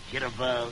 Jitterbug.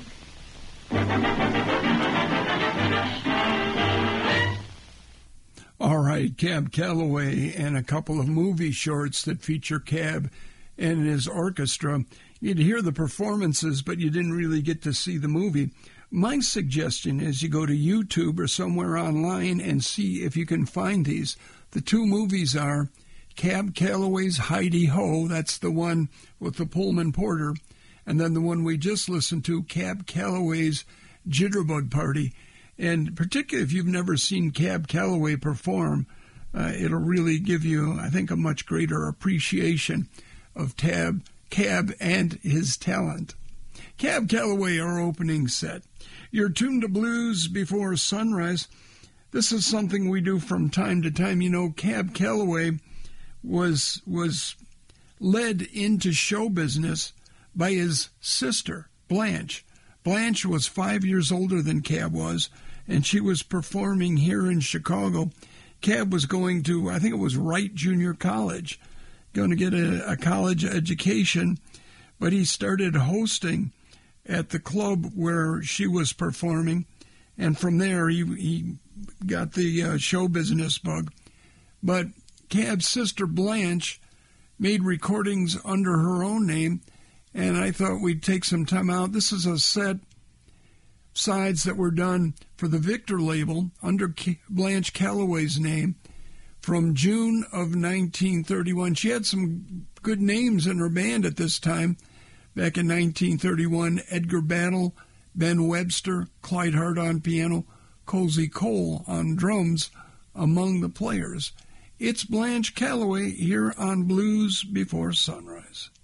All right, Cab Calloway and a couple of movie shorts that feature Cab and his orchestra. You'd hear the performances, but you didn't really get to see the movie. My suggestion is you go to YouTube or somewhere online and see if you can find these. The two movies are Cab Calloway's Heidi Ho, that's the one with the Pullman Porter, and then the one we just listened to, Cab Calloway's Jitterbug Party. And particularly if you've never seen Cab Calloway perform, it'll really give you, I think, a much greater appreciation of Cab and his talent. Cab Calloway, our opening set. You're tuned to Blues Before Sunrise. This is something we do from time to time. You know, Cab Calloway was led into show business by his sister, Blanche. Blanche was 5 years older than Cab was, and she was performing here in Chicago. Cab was going to, I think it was Wright Junior College, going to get a college education, but he started hosting at the club where she was performing, and from there he got the show business bug. But Cab's sister Blanche made recordings under her own name, and I thought we'd take some time out. This is a set sides that were done for the Victor label under Blanche Calloway's name from June of 1931. She had some good names in her band at this time. Back in 1931, Edgar Battle, Ben Webster, Clyde Hart on piano, Cozy Cole on drums, among the players. It's Blanche Calloway here on Blues Before Sunrise.